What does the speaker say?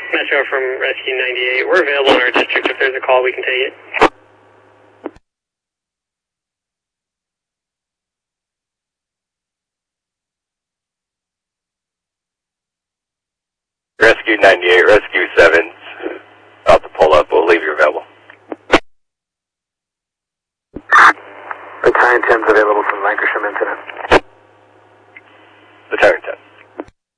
Metro from Rescue 98. We're available in our district. If there's a call, we can take it. Rescue 98, Rescue 7, about to pull up. We'll leave you available. Battalion 10's available from Lancashire incident. Battalion 10.